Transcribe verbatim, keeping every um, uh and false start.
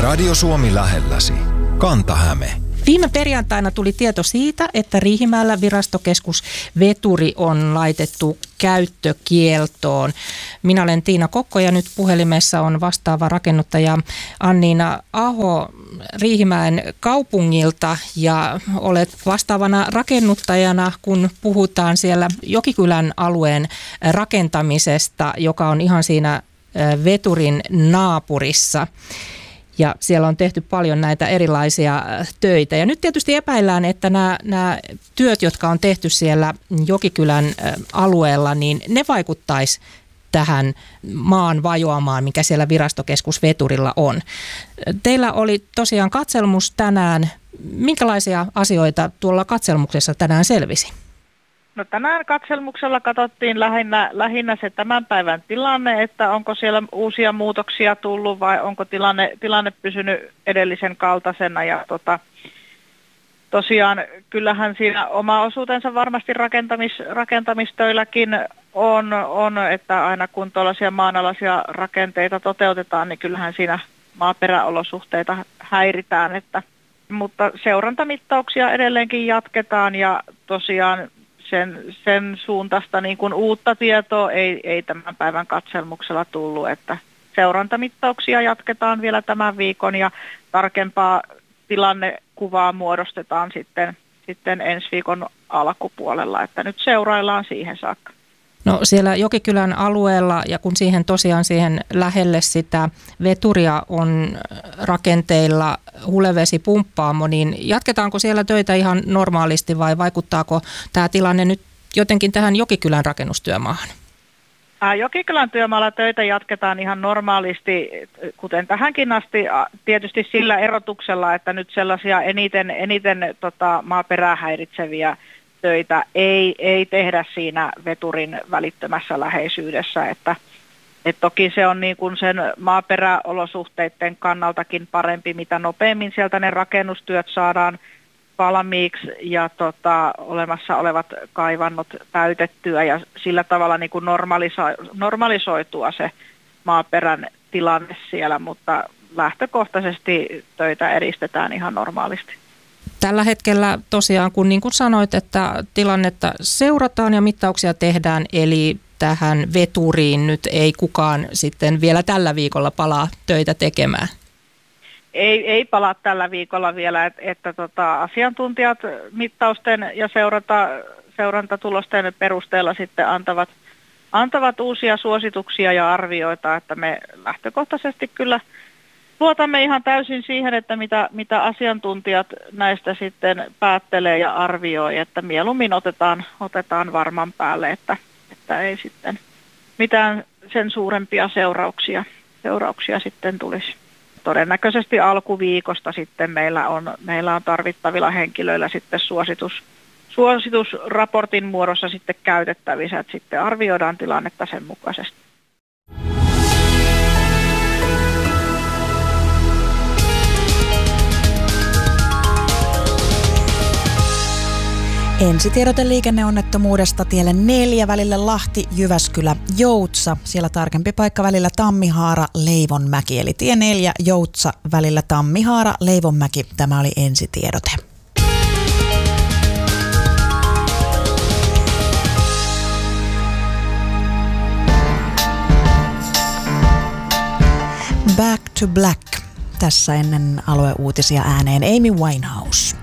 Radio Suomi lähelläsi. Kanta-Häme. Viime perjantaina tuli tieto siitä, että Riihimäellä virastokeskus Veturi on laitettu käyttökieltoon. Minä olen Tiina Kokko ja nyt puhelimessa on vastaava rakennuttaja Anniina Aho Riihimäen kaupungilta ja olet vastaavana rakennuttajana, kun puhutaan siellä Jokikylän alueen rakentamisesta, joka on ihan siinä Veturin naapurissa. Ja siellä on tehty paljon näitä erilaisia töitä. Ja nyt tietysti epäillään, että nämä, nämä työt, jotka on tehty siellä Jokikylän alueella, niin ne vaikuttaisi tähän maan vajoamaan, mikä siellä virastokeskus Veturilla on. Teillä oli tosiaan katselmus tänään. Minkälaisia asioita tuolla katselmuksessa tänään selvisi? No tänään katselmuksella katsottiin lähinnä, lähinnä se tämän päivän tilanne, että onko siellä uusia muutoksia tullut vai onko tilanne, tilanne pysynyt edellisen kaltaisena. Ja tota, tosiaan kyllähän siinä oma osuutensa varmasti rakentamis, rakentamistöilläkin on, on, että aina kun tuollaisia maanalaisia rakenteita toteutetaan, niin kyllähän siinä maaperäolosuhteita häiritään. Että, mutta seurantamittauksia edelleenkin jatketaan ja tosiaan Sen, sen suuntaista niin kuin uutta tietoa ei, ei tämän päivän katselmuksella tullut, että seurantamittauksia jatketaan vielä tämän viikon ja tarkempaa tilannekuvaa muodostetaan sitten, sitten ensi viikon alkupuolella, että nyt seuraillaan siihen saakka. No siellä Jokikylän alueella ja kun siihen tosiaan siihen lähelle sitä veturia on rakenteilla hulevesipumppaamo, niin jatketaanko siellä töitä ihan normaalisti vai vaikuttaako tämä tilanne nyt jotenkin tähän Jokikylän rakennustyömaahan? Jokikylän työmaalla töitä jatketaan ihan normaalisti, kuten tähänkin asti, tietysti sillä erotuksella, että nyt sellaisia eniten, eniten tota, maaperää häiritseviä töitä ei, ei tehdä siinä veturin välittömässä läheisyydessä, että, että toki se on niin kuin sen maaperäolosuhteiden kannaltakin parempi, mitä nopeammin sieltä ne rakennustyöt saadaan valmiiksi ja tota, olemassa olevat kaivannot täytettyä ja sillä tavalla niin kuin normaliso- normalisoitua se maaperän tilanne siellä, mutta lähtökohtaisesti töitä edistetään ihan normaalisti. Tällä hetkellä tosiaan, kun niin kuin sanoit, että tilannetta seurataan ja mittauksia tehdään, eli tähän veturiin nyt ei kukaan sitten vielä tällä viikolla palaa töitä tekemään. Ei, ei palaa tällä viikolla vielä, että, että tota, asiantuntijat mittausten ja seuranta, seurantatulosten perusteella sitten antavat, antavat uusia suosituksia ja arvioita, että me lähtökohtaisesti kyllä luotamme ihan täysin siihen, että mitä, mitä asiantuntijat näistä sitten päättelee ja arvioi, että mieluummin otetaan, otetaan varman päälle, että, että ei sitten mitään sen suurempia seurauksia, seurauksia sitten tulisi. Todennäköisesti alkuviikosta sitten meillä on, meillä on tarvittavilla henkilöillä sitten suositus, suositusraportin muodossa sitten käytettävissä, että sitten arvioidaan tilannetta sen mukaisesti. Ensitiedote liikenneonnettomuudesta tielle neljä välillä Lahti, Jyväskylä, Joutsa. Siellä tarkempi paikka välillä Tammihaara, Leivonmäki. Eli tie neljä, Joutsa välillä Tammihaara, Leivonmäki. Tämä oli ensitiedote. Back to Black. Tässä ennen alueuutisia ääneen Amy Winehouse.